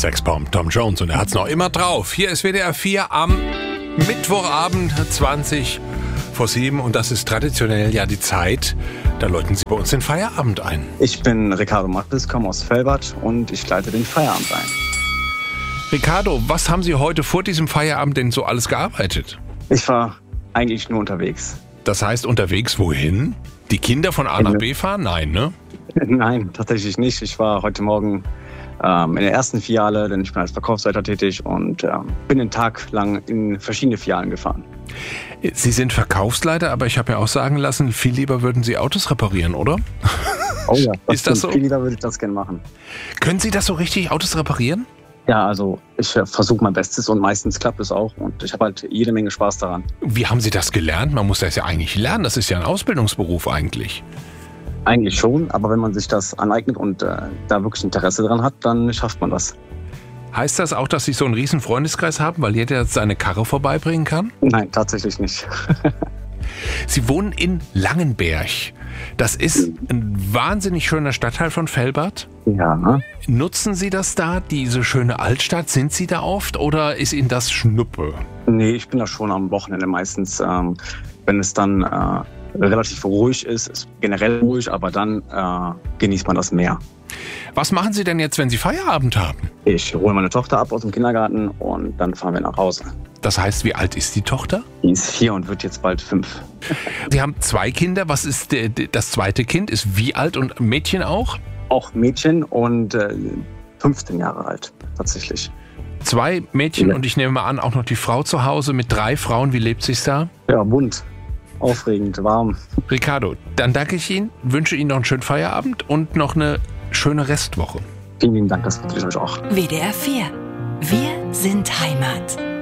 Sexbomb Tom Jones und er hat's noch immer drauf. Hier ist WDR 4 am Mittwochabend 7:20 und das ist traditionell ja die Zeit, da läuten Sie bei uns den Feierabend ein. Ich bin Ricardo Mattes, komme aus Velbert und ich leite den Feierabend ein. Ricardo, was haben Sie heute vor diesem Feierabend denn so alles gearbeitet? Ich war eigentlich nur unterwegs. Das heißt unterwegs wohin? Die Kinder von A nach B fahren? Nein, ne? Nein, tatsächlich nicht. Ich war heute Morgen in der ersten Filiale, denn ich bin als Verkaufsleiter tätig und bin den Tag lang in verschiedene Filialen gefahren. Sie sind Verkaufsleiter, aber ich habe mir auch sagen lassen, viel lieber würden Sie Autos reparieren, oder? Oh ja, ist das so? Viel lieber würde ich das gerne machen. Können Sie das so richtig, Autos reparieren? Ja, also ich versuche mein Bestes und meistens klappt es auch und ich habe halt jede Menge Spaß daran. Wie haben Sie das gelernt? Man muss das ja eigentlich lernen, das ist ja ein Ausbildungsberuf eigentlich. Eigentlich schon, aber wenn man sich das aneignet und da wirklich Interesse dran hat, dann schafft man das. Heißt das auch, dass Sie so einen riesen Freundeskreis haben, weil jeder seine Karre vorbeibringen kann? Nein, tatsächlich nicht. Sie wohnen in Langenberg. Das ist ein wahnsinnig schöner Stadtteil von Velbert. Ja. Nutzen Sie das da, diese schöne Altstadt? Sind Sie da oft oder ist Ihnen das Schnuppe? Nee, ich bin da schon am Wochenende meistens, wenn es dann relativ ruhig ist generell ruhig, aber dann genießt man das mehr. Was machen Sie denn jetzt, wenn Sie Feierabend haben? Ich hole meine Tochter ab aus dem Kindergarten und dann fahren wir nach Hause. Das heißt, wie alt ist die Tochter? Die ist 4 und wird jetzt bald 5. Sie haben 2 Kinder. Was ist das zweite Kind? Ist wie alt und Mädchen auch? Auch Mädchen und 15 Jahre alt, tatsächlich. 2 Mädchen Ja. Und ich nehme mal an, auch noch die Frau zu Hause mit 3 Frauen. Wie lebt sich's da? Ja, bunt, aufregend, warm. Ricardo, dann danke ich Ihnen, wünsche Ihnen noch einen schönen Feierabend und noch eine schöne Restwoche. Vielen lieben Dank, das wünsche ich euch auch. WDR 4. Wir sind Heimat.